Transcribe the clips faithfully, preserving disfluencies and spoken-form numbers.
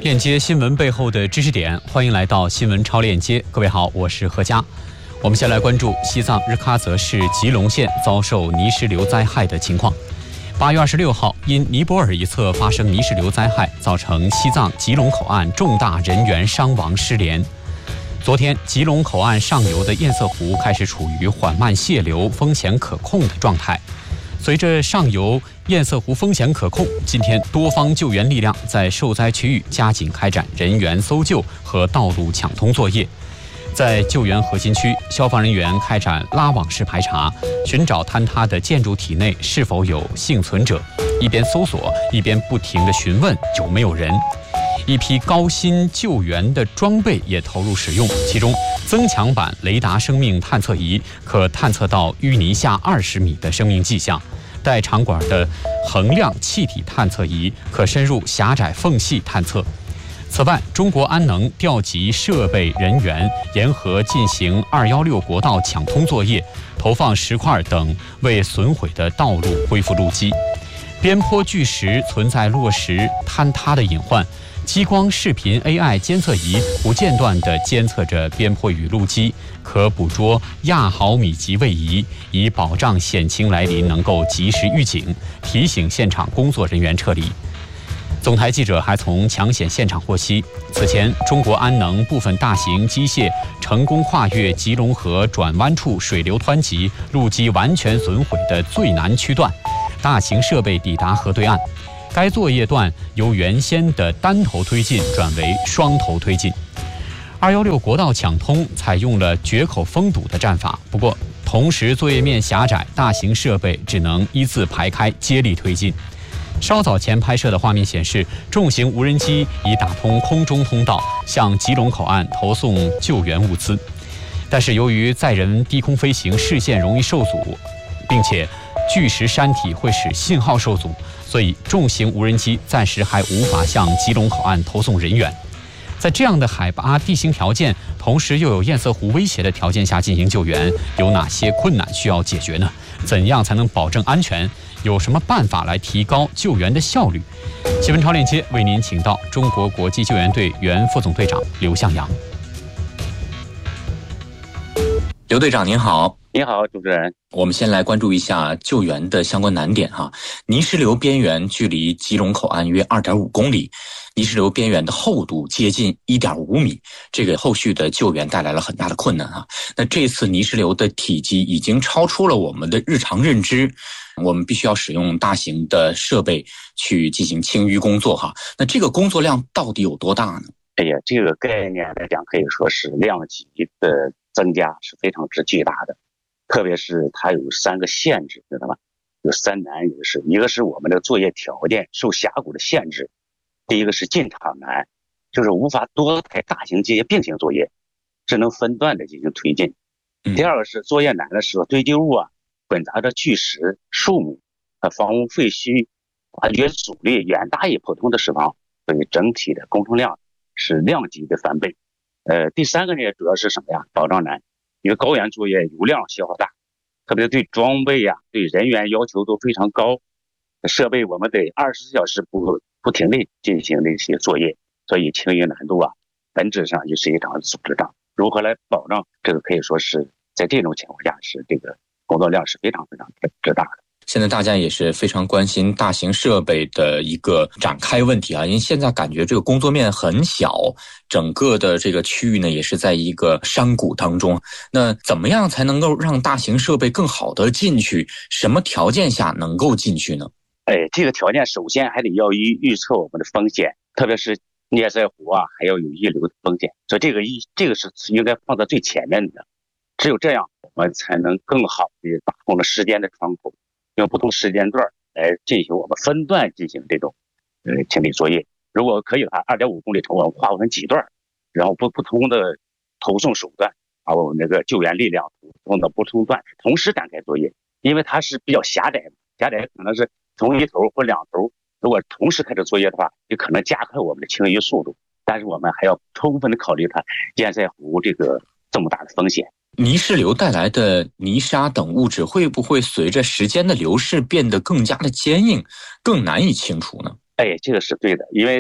链接新闻背后的知识点，欢迎来到新闻超链接。各位好，我是何佳。我们先来关注西藏日喀则市吉隆县遭受泥石流灾害的情况。八月二十六号，因尼泊尔一侧发生泥石流灾害，造成西藏吉隆口岸重大人员伤亡失联。昨天，吉隆口岸上游的堰塞湖开始处于缓慢泄流、风险可控的状态。随着上游堰塞湖风险可控，今天多方救援力量在受灾区域加紧开展人员搜救和道路抢通作业。在救援核心区，消防人员开展拉网式排查，寻找坍塌的建筑体内是否有幸存者，一边搜索一边不停地询问有没有人。一批高新救援的装备也投入使用，其中增强版雷达生命探测仪可探测到淤泥下二十米的生命迹象，带长管的衡量气体探测仪可深入狭窄缝隙探测。此外，中国安能调集设备人员沿河进行二一六国道抢通作业，投放石块等为损毁的道路恢复路基。边坡巨石存在落石坍塌的隐患，激光视频 A I 监测仪不间断地监测着边坡与路基，可捕捉亚毫米级位移，以保障险情来临能够及时预警，提醒现场工作人员撤离。总台记者还从抢险现场获悉，此前中国安能部分大型机械成功跨越吉隆河转弯处水流湍急、路基完全损毁的最难区段，大型设备抵达河对岸。该作业段由原先的单头推进转为双头推进。二一六国道抢通采用了决口封堵的战法，不过同时作业面狭窄，大型设备只能依次排开接力推进。稍早前拍摄的画面显示，重型无人机已打通空中通道，向吉隆口岸投送救援物资。但是由于载人低空飞行视线容易受阻，并且巨石山体会使信号受阻，所以重型无人机暂时还无法向吉隆口岸投送人员。在这样的海拔地形条件，同时又有堰塞湖威胁的条件下进行救援，有哪些困难需要解决呢？怎样才能保证安全？有什么办法来提高救援的效率？新闻超链接为您请到中国国际救援队原副总队长刘向阳。 刘队长您好。 你好，主持人。 我们先来关注一下救援的相关难点哈。泥石流边缘距离吉隆口岸约 二点五公里，泥石流边缘的厚度接近 一点五米，这个后续的救援带来了很大的困难哈。那这次泥石流的体积已经超出了我们的日常认知，我们必须要使用大型的设备去进行清淤工作哈。那这个工作量到底有多大呢？ 哎呀，这个概念来讲，可以说是量级的增加是非常之巨大的。特别是它有三个限制，知道吧？有三难，一个是一个是我们的作业条件受峡谷的限制，第一个是进场难，就是无法多台大型机械并行作业，只能分段的进行推进。第二个是作业难的时候，堆积物啊混杂着巨石、树木和房屋废墟，挖掘阻力远大于普通的石房，所以整体的工程量是量级的翻倍。呃，第三个呢，主要是什么呀？保障难。因为高原作业油量消耗大，特别对装备呀、啊、对人员要求都非常高，设备我们得二十四小时不不停地进行这些作业，所以清淤难度啊，本质上就是一场组织战。如何来保障这个，可以说是在这种情况下是这个工作量是非常非常之大的。 现在大家也是非常关心大型设备的一个展开问题啊，因为现在感觉这个工作面很小，整个的这个区域呢也是在一个山谷当中。那怎么样才能够让大型设备更好的进去？什么条件下能够进去呢？ 哎，这个条件首先还得要预预测我们的风险，特别是堰塞湖啊，还要有溢流的风险，所以这个一这个是应该放在最前面的。只有这样，我们才能更好的把控了时间的窗口。用不同时间段来进行我们分段进行这种呃清理作业。如果可以的话 二点五公里程我们划分几段，然后不不同的投送手段，把我们那个救援力量投送到不同段同时展开作业。因为它是比较狭窄的，狭窄可能是从一头或两头，如果同时开始作业的话，就可能加快我们的清淤速度。但是我们还要充分的考虑它堰塞湖这个这么大的风险。 泥石流带来的泥沙等物质会不会随着时间的流逝变得更加的坚硬，更难以清除呢？ 哎，这个是对的，因为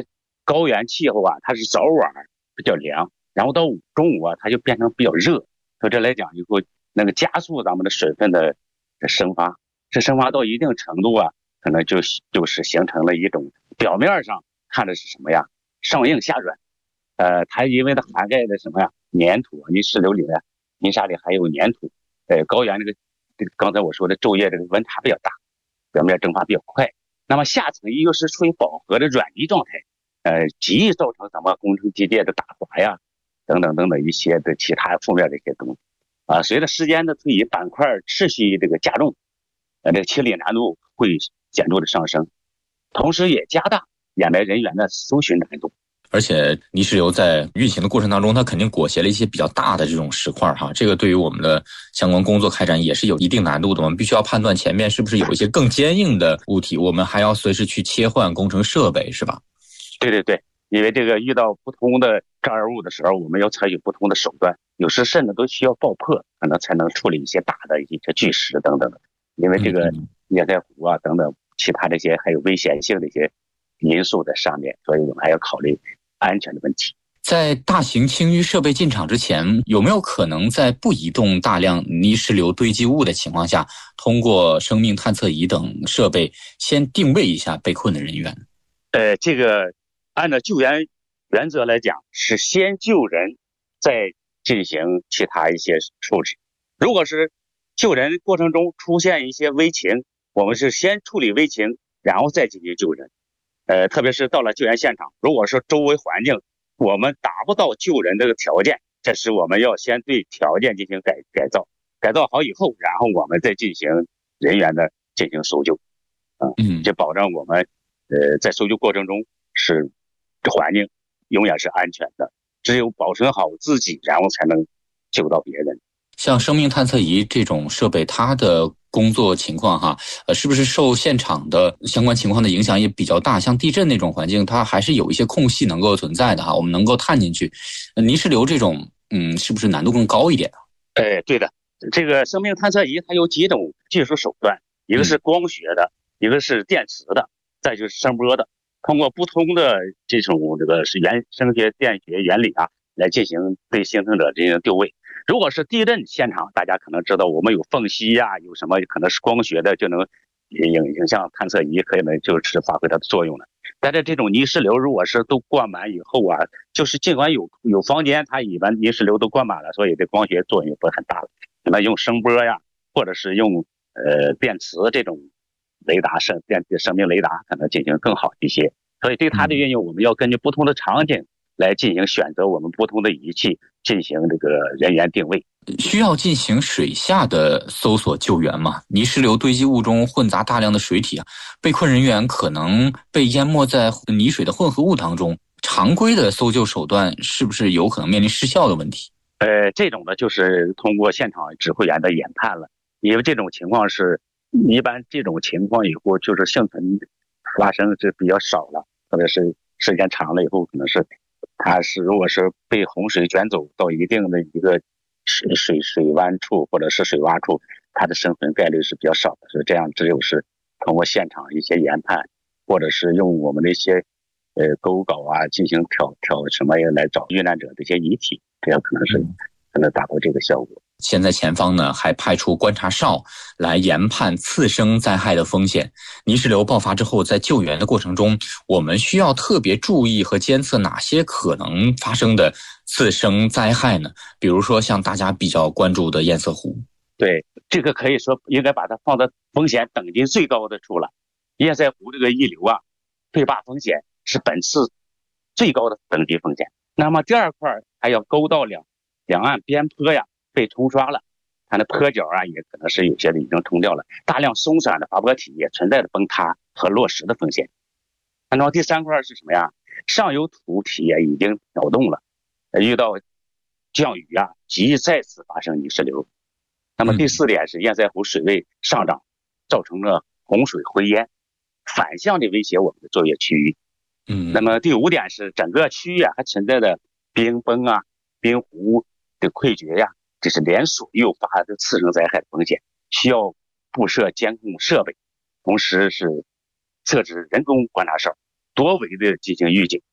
高原气候啊，它是早晚比较凉，然后到中午啊，它就变成比较热。所以这来讲以后，那个加速咱们的水分的生发，这生发到一定程度啊，可能就就是形成了一种表面上看的是什么呀，上硬下软。呃，它因为它涵盖的什么呀，粘土，泥石流里面泥沙里还有粘土。呃，高原这个这个刚才我说的昼夜这个温差比较大，表面蒸发比较快。那么下层又是处于饱和的软泥状态，呃，极易造成咱们工程机械的打滑呀，等等等等一些的其他负面的一些东西。啊，随着时间的推移，板块持续这个加重，呃，这个清理难度会显著的上升，同时也加大掩埋人员的搜寻难度。 而且泥石流在运行的过程当中，它肯定裹挟了一些比较大的这种石块哈，这个对于我们的相关工作开展也是有一定难度的。我们必须要判断前面是不是有一些更坚硬的物体，我们还要随时去切换工程设备，是吧？ 对对对，因为这个遇到不同的障碍物的时候，我们要采取不同的手段，有时甚至都需要爆破，可能才能处理一些大的一些巨石等等的。因为这个叶塞湖啊等等其他这些还有危险性的一些因素在上面，所以我们还要考虑安全的问题。 在大型清淤设备进场之前，有没有可能在不移动大量泥石流堆积物的情况下，通过生命探测仪等设备先定位一下被困的人员？ 呃，这个按照救援原则来讲，是先救人，再进行其他一些处置。如果是救人过程中出现一些危情，我们是先处理危情，然后再进行救人。呃，特别是到了救援现场，如果说周围环境我们达不到救人这个条件，这时我们要先对条件进行改改造，改造好以后，然后我们再进行人员的进行搜救，嗯，就保证我们呃在搜救过程中是环境永远是安全的，只有保存好自己，然后才能救到别人。 像生命探测仪这种设备，它的工作情况哈，呃，是不是受现场的相关情况的影响也比较大？像地震那种环境，它还是有一些空隙能够存在的哈，我们能够探进去。泥石流这种，嗯，是不是难度更高一点呢？ 哎，对的，这个生命探测仪它有几种技术手段，一个是光学的，一个是电磁的，再就是声波的。通过不同的这种这个是原声学电学原理啊，来进行对幸存者进行定位。如果是地震现场，大家可能知道我们有缝隙呀、啊，有什么可能是光学的就能影影像探测仪可能就是发挥它的作用了。但是这种泥石流如果是都灌满以后啊，就是尽管有有房间，它一般泥石流都灌满了，所以这光学作用不是很大了。可能用声波呀，或者是用呃电磁这种雷达声电生命雷达可能进行更好一些。所以对它的运用，我们要根据不同的场景来进行选择我们不同的仪器进行这个人员定位。 需要进行水下的搜索救援吗？泥石流堆积物中混杂大量的水体啊，被困人员可能被淹没在泥水的混合物当中，常规的搜救手段是不是有可能面临失效的问题？ 呃，这种呢就是通过现场指挥员的研判了，因为这种情况是一般这种情况以后就是幸存发生是比较少了，特别是时间长了以后，可能是它是如果是被洪水卷走到一定的一个水水水湾处或者是水洼处，它的生存概率是比较少的。所以这样只有是通过现场一些研判，或者是用我们的一些呃勾稿啊进行挑挑什么来找遇难者这些遗体，这样可能是可能达到这个效果。 现在前方呢还派出观察哨来研判次生灾害的风险。泥石流爆发之后，在救援的过程中，我们需要特别注意和监测哪些可能发生的次生灾害呢？比如说像大家比较关注的堰塞湖。 对，这个可以说应该把它放在风险等级最高的处了。堰塞湖这个溢流啊，对坝风险是本次最高的等级风险。那么第二块还要沟道两两岸边坡呀被冲刷了，它的坡角啊也可能是有些的已经冲掉了，大量松散的滑坡体也存在着崩塌和落石的风险。那么第三块是什么呀？上游土体也已经扰动了，遇到降雨啊，极易再次发生泥石流。那么第四点是堰塞湖水位上涨，造成了洪水回淹，反向的威胁我们的作业区域。 嗯， 那么第五点是整个区域啊还存在的冰崩啊、冰湖的溃决呀、啊，这是连锁诱发的次生灾害的风险，需要布设监控设备，同时是设置人工观察哨，多维的进行预警。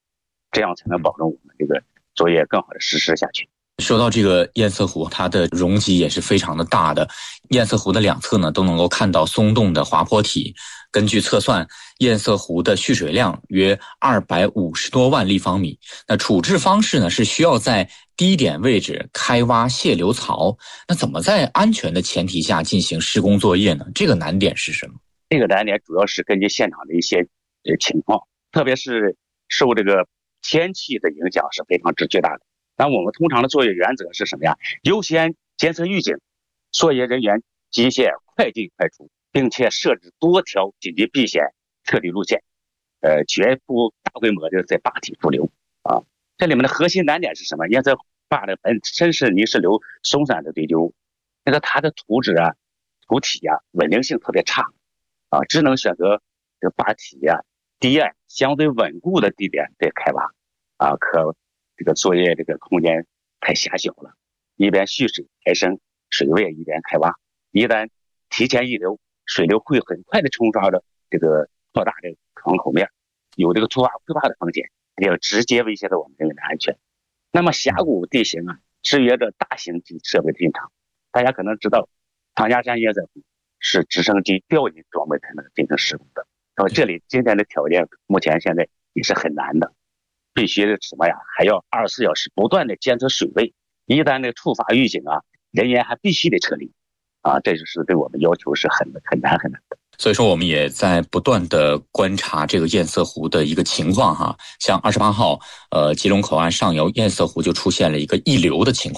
这样才能保证我们这个作业更好的实施下去。 说到这个堰塞湖，它的容积也是非常的大的，堰塞湖的两侧呢都能够看到松动的滑坡体。根据测算，堰塞湖的蓄水量约二百五十多万立方米。那处置方式呢是需要在低点位置开挖泄流槽。那怎么在安全的前提下进行施工作业呢？这个难点是什么？ 这个难点主要是根据现场的一些呃情况，特别是受这个天气的影响是非常之巨大的。那我们通常的作业原则是什么呀？优先监测预警，作业人员机械快进快出，并且设置多条紧急避险撤离路线，呃，绝不大规模的在坝体复流啊。这里面的核心难点是什么？堰塞坝的本身是泥石流松散的堆丢，那个它的土质啊、土体啊稳定性特别差啊，只能选择这个坝体啊低岸相对稳固的地点在开挖啊，可这个作业这个空间太狭小了，一边蓄水抬升水位，一边开挖，一旦提前溢流，水流会很快的冲刷的这个扩大这个坑口面，有这个突发溃坝的风险，也要直接威胁到我们人员的安全。那么峡谷地形啊，制约着大型机设备的进场。大家可能知道，唐家山堰塞湖是直升机吊引装备才能进行施工的。那么这里今天的条件，目前现在也是很难的，必须的什么呀？还要二十四小时不断的监测水位，一旦的触发预警啊，人员还必须得撤离啊，这就是对我们要求是很很难很难的。 所以说我们也在不断的观察这个堰塞湖的一个情况哈，像二十八号呃吉隆口岸上游堰塞湖就出现了一个溢流的情况。